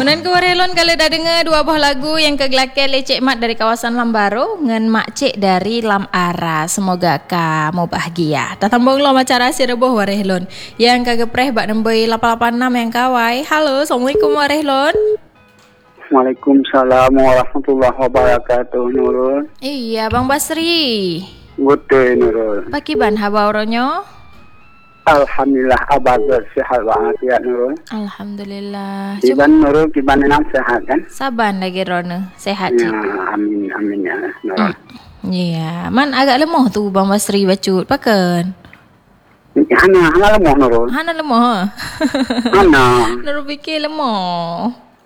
Menan ke warelon kalau dah dengar dua buah lagu yang kegelakan Lecek Mat dari kawasan Lambaro dengan Mak Cik dari Lam Ara. Semoga kamu bahagia. Tak tambung lo macam rahsia rebuh warelon. Yang kagepreh bak nombor 886 yang kawai. Halo, Assalamualaikum warelon. Waalaikumsalam warahmatullahi wabarakatuh, Nurul. Iya, Bang Basri. Betul, Nurul. Pakiban haba oronyo? Alhamdulillah, abang sehat walafiat, Nurul. Alhamdulillah. Kiban Nurul, kiban enam sehat kan? Saban lagi Rona. Sehat, Ya, Cik. amin ya, Nurul. Ya, man agak lemah tu Bang Basri bacut. Pakan? Hana lemah, Nurul. Hana lemah. Hana. Nurul fikir lemah.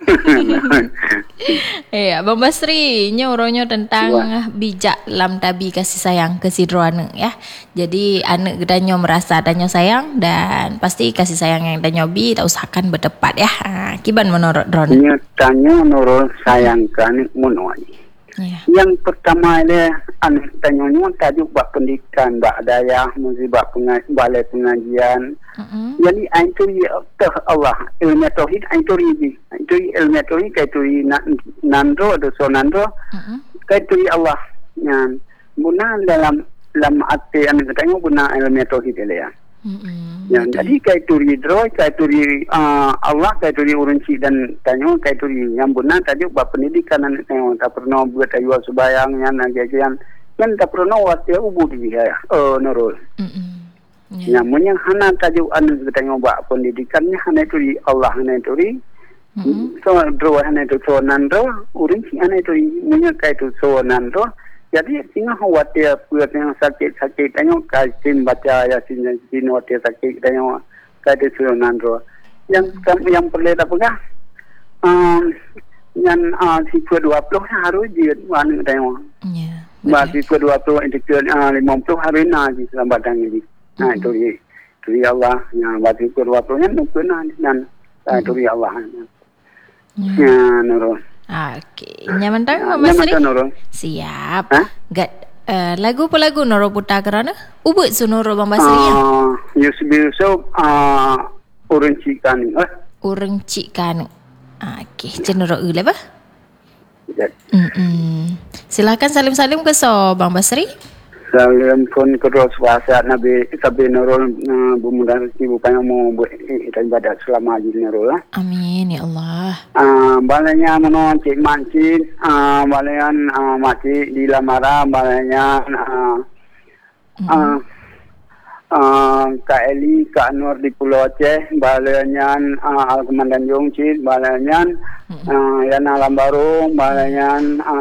Abang Basri nyorongnya tentang bijak lam tabi kasih sayang ke sidro anak ya. Jadi anak gedanyo merasa danyo sayang dan pasti kasih sayang yang danyo bi tak usahakan bertepat ya. Kiban menurut Ron? Nyatanya Nurul sayangkan munwani. Ya. Yang pertama dia anak tanya tajuk bab pendidikan, bab dayah, musibah balai pengajian. Jadi itu Allah ilmu tauhid itu ilmu tauhid itu nandro atau sonandro itu Allah yang guna dalam arti anak tanya guna ilmu tauhid dia ya. Yang jadi kaituri droy, kaituri Allah, kaituri urunci dan tanya kaituri yang benar tajuk bab pendidikan anak tanya tak pernah buat ayuh subayang yang ngajian yang tak pernah watia ubud dia Nurul. Yang menyang hana tajuk anak tanya bab pendidikannya hana turi Allah hana turi so droy hana tu so nandro urunci hana turi menyang kaitu so nandro. Jadi tinggal watia buat yang sakit tengok kasim baca yasin watia sakit tengok kaitu nandro. Yang perlu tak pegah yang sifat 20 harus jiut wan tengok. Ya. Bah sifat 20 itu 50 hari naji selamat ini. Nah itu dia Allah yang sifat 20 nya nukuna dan itu dia Allah. Ya Nurul. Okey, nyaman tak Bang Basri? Siap. Lagu apa lagu Noro putar kerana? Ubud su Noro Bang Basri ya? Yusuf Urunci Kanu. Urunci Kanu. Okey, cenderung ule ba? Silakan salim-salim ke so Bang Basri. Salam pun kedua suasa Nabi Sabi Nurul bumudah rezeki bupanya mau buat ibadat selama haji Nurul. Amin ya Allah. Balanya menon Cik Mancin, balayan Makcik di Lamara, balanya Kak Eli, Kak Nur di Pulau Aceh, balanya Al-Komandan Jongcit, balanya Yana Lambaro, balanya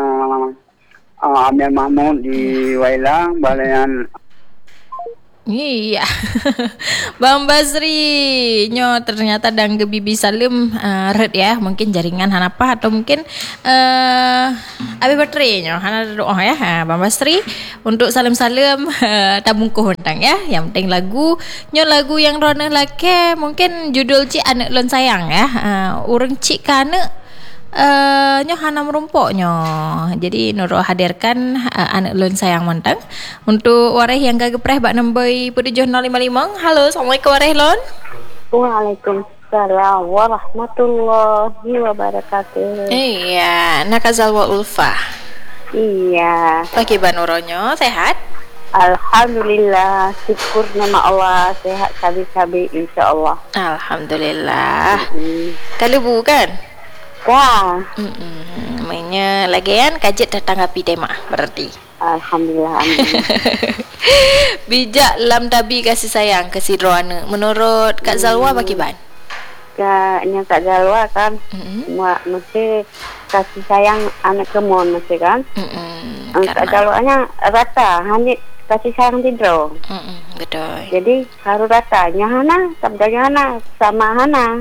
Amir Mahmud di Waila, balayan. Iya. Bang Basri nyo ternyata dang ke Bibi Salim red ya, mungkin jaringan hanapa atau mungkin abi baterai nyo hana doa ya. Bang Basri untuk salim-salim tabung kohondang ya. Yang penting lagu yang rona lake mungkin judul Cik Anak Lon Sayang ya. Urang Cik Kana nyo hana merumpoknya. Jadi Nurul hadirkan Anak Lun Sayang Montang untuk wareh yang kagepreh bak nombor 7055. Halo, Assalamualaikum wareh Lon. Waalaikumsalam warahmatullahi wabarakatuh. Iya, nakazalwa Ulfa. Iya. Bagaimana Nuronyo? Sehat? Alhamdulillah, syukur nama Allah, sehat sabi-sabi insyaallah. Alhamdulillah. Kalau bukan? Wah. Mainnya lagian kajet dah tanggapi tema berarti. Alhamdulillah. Bijak lam tabi kasih sayang ke sidro anak. Menurut Kak Zalwa bagaimana? Kak Zalwa kan, mesti kasih sayang anak kemon mesti kan. Kak Zalwanya rata, hanya kasih sayang tidro. Betul. Jadi harus rata. Nyahana, sabdanya Hana sama Hana.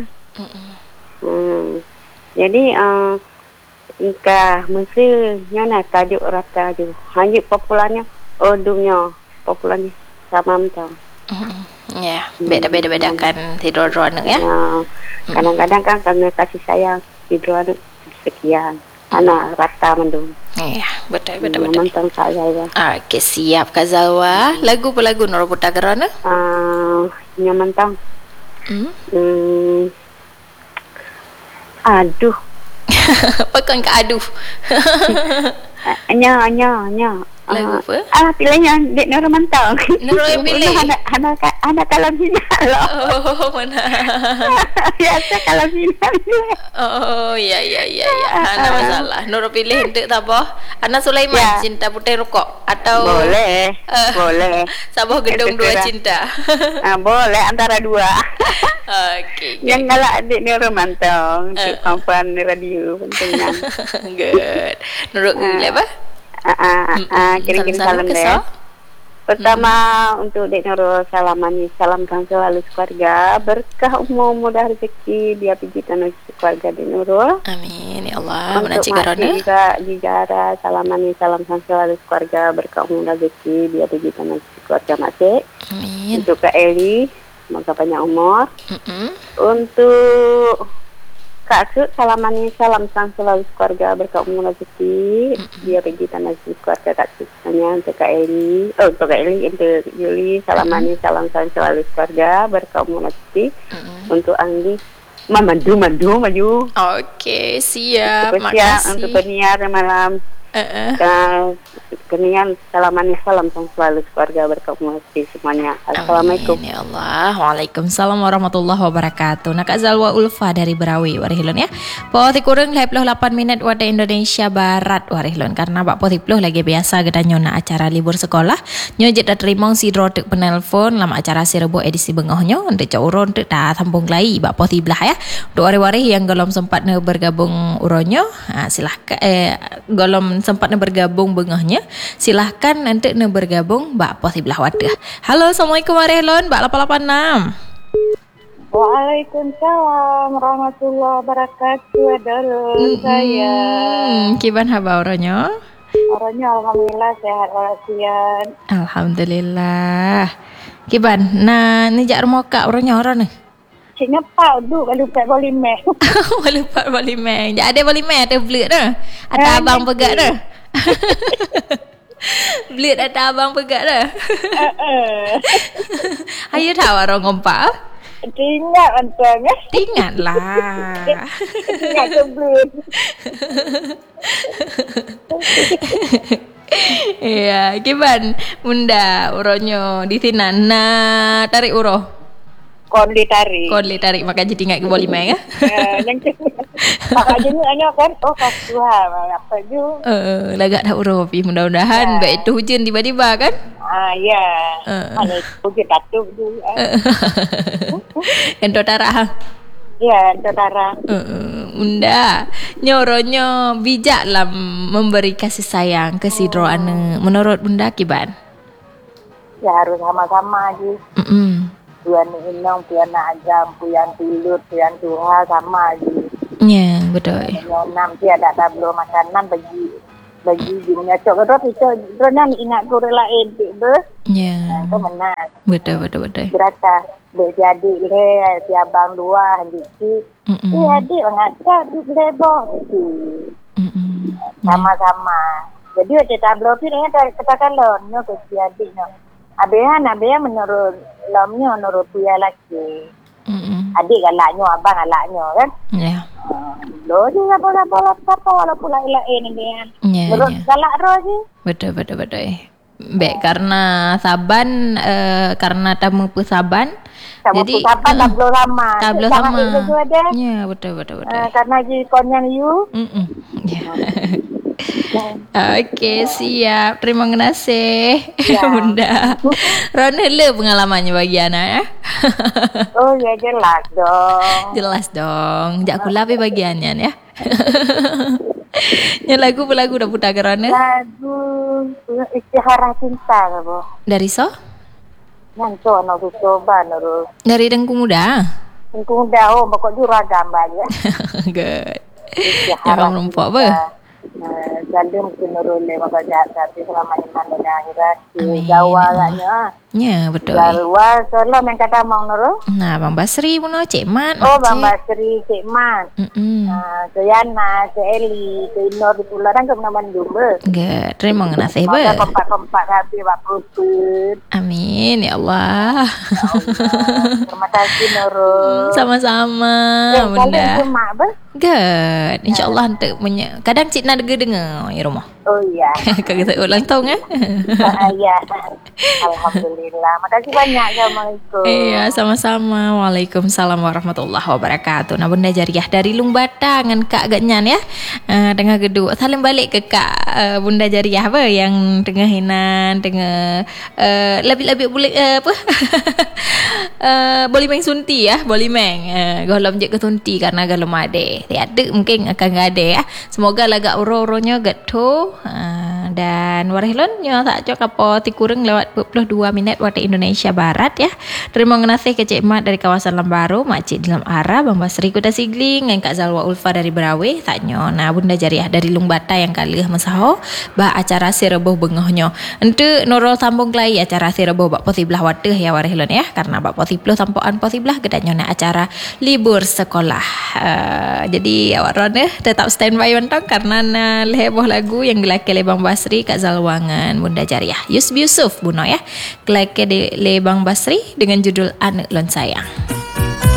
Jadi ika mesti nyana tajuk rata je. Hanya popularnya odungnya popularnya sama macam. Ya, beda-bedakan tidur anak ya. Kadang-kadang kan kami kasih sayang tidur anak sekian. Anak rata mendung. Iya, betul. Menonton saya ya. Okey, siap Kak Zalwa. Lagu apa lagu Nora Putar Gerana? Nyaman tang. Aduh. Pekan ke aduh. Nya. Lagu apa? Pilihnya Dek Nurul Mantau. Nurul yang pilih. Anak kalau final loh. Oh, mana? Biasa kalau final. Oh, ya. Ana masalah. Nurul pilih untuk apa? Ana Sulaiman, ya. Cinta Putih Rokok atau boleh. Sabah Gedung Dua Cinta. Boleh antara dua. Okey. Yang galak Dek Nurul Mantau untuk kampanye radio pentingnya. Good. Nurul pilih apa? Kirim salam deh. Pertama untuk Dek Nurul, salamkan selalu keluarga, berkah umur mudah rezeki, biar pijitan keluarga Dek Nurul. Amin ya Allah. Untuk Mak juga Jigara, salamkan selalu keluarga, berkah umur rezeki, biar pijitan keluarga Mak Cik. Amin. Untuk Kak Eli, semoga panjang umur. Untuk Kak Su, salam selalu keluarga, berkah umur rezeki, dia pergi tanah keluarga Kak Su. Hanya untuk Kak Eli, untuk Yuli, salam selalu keluarga, berkah umur rezeki. Untuk Anggi, maju. Okey, siap. Makasih. Untuk penyiar malam. Kenian salam selalu keluarga, berkah umur rezeki semuanya. Assalamualaikum. Amin, ya Allah. Waalaikumsalam warahmatullahi wabarakatuh. Nak Zalwa Ulfa dari Berawi Warihlun ya. Poti kurang 28 minit waktu Indonesia Barat Warihlun. Karena Pak Poti Pluh lagi biasa gedanya nak acara libur sekolah. Nyo jet terima si drotek penelpon lama acara si Rebo edisi bengohnya untuk caurun untuk dah tampung lai Pak Poti belah ya. Untuk wari-wari yang golom sempat bergabung uronyo, silahkan golom sempat bergabung bengohnya. Silahkan nanti bergabung Mbak Poti belah wadah. Halo, Assalamualaikum Warihlun, Mbak 886. Waalaikumsalam warahmatullahi wabarakatuh. Darul saya. Kiban haba orangnya? Orangnya alhamdulillah sehat walafiat. Alhamdulillah. Kiban, nah ni jak rumah kak orangnya orang ni. Cik nyepak tu kalau lupa polimeh. Lupa polimeh. Jak ada polimeh ada belut dah. Ada abang pegat dah. Belut ada abang pegat dah. Ayo tahu orang ngompak. Ingat antang. Ingatlah. Ingat ke belut. Ya, kiban munda uronyo di tinan na tarik uroh. Kon tarik maka jadi ingat ke boleh main ya. Yang Pak jenis hanya kan kasuhan apa ju. Lagak dah uroh pi mudah-mudahan baik itu hujan tiba-tiba kan? Ya. Mana hujan tatu tu. Ento tarah. Ya, ento tarah. Unda nyoronyo bijaklah memberi kasih sayang ke si Droane menurut Bunda kiban. Ya harus sama-sama je. Puan inang, puan ajam, puan tilut, puan tuha sama je. Ya, betul. Nanti ada tablo makanan bagi dunia cok rot itu drone ni ingat guru lain tu ber. Ya. Itu menang. Betul. Berata jadi le si abang dua handi. Adik mengajar di lebong tu. Sama-sama. Jadi ada tablo pi ada katakan lo nyo ke si adik no. Abehan menurut lamnya menurut puya laki. Adik galaknya, abang galaknya kan? Ya. Lo dia apa walaupun lain ni kan. Menurut galak roh je. Betul. Baik karena saban karena tamu pesaban. Jadi tablo lama. Ya, betul. Karena ji konyan you. Okey, siap. Terima kasih. Ya. Bunda. Ronel pengalamannya bagi anak ya. Oh ya Jelas dong. Jak kula pe bagiannya ya. Ya lagu dah putar Ronel. Lagu Isyihara Cinta apa? Dari so? Nyanco nak coba nuru. Dari Dengku Muda. Dengku Muda pokok juragam banyak. Good. Jangan lupa apa? Jadi mungkin nurul maka jadi selama iman dan akhirat Jawa katnya. Ya, betul. Jawa solo yang kata mau nurul. Nah, Bang Basri pun Cik Man. Oh, Bang Basri, Cik Man. Yana, Cik Eli, Cik Inor di Pulau dan ke Bandung. Enggak, terima kasih ber. Kompak habis Pak. Amin ya Allah. Terima kasih nurul. Sama-sama, Bunda. Good. InsyaAllah untuk kadang Cik Nak dengar ya rumah. Oh ya. Kau kata ulang tahun Ya. Alhamdulillah. Makasih banyak. Assalamualaikum. Iya, sama-sama. Waalaikumsalam warahmatullahi wabarakatuh. Nah, Bunda Jariah dari Lung Batang dengan Kak Ganyan ya. Tengah geduk. Salam balik ke Kak Bunda Jariah apa yang tengah hinan, tengah lebih-lebih boleh apa? Boleh main sunti ya, boleh main. Golom je ke sunti karena galom ada. Tiada mungkin akan ada ya. Semoga lagak uro-uronya getu. Dan warihlon nyo tak cok apa ti kurang lewat 22 minit waktu Indonesia Barat ya. Terima kasih ke Cik Mat dari kawasan Lambaru, Mak Cik dalam arah, Bang Basri Kuda Sigling, dan Kak Zalwa Ulfa dari Berawe, tak nyo. Nah, Bunda Jariah dari Lung Bata yang kalih masaho ba acara sireboh bengohnyo. Ente Nurul sambung lagi acara sireboh bak posiblah wateh ya warihlon ya, karena bak posiblah sampoan posiblah gedanyo na acara libur sekolah. Jadi awak ron tetap standby ontong karena heboh lagu yang dilaki oleh Bang Basri, Kak Zalwangan, Bunda Jariah, Yusuf Buno ya. Kelake di Bang Basri dengan judul Anak Lon Sayang.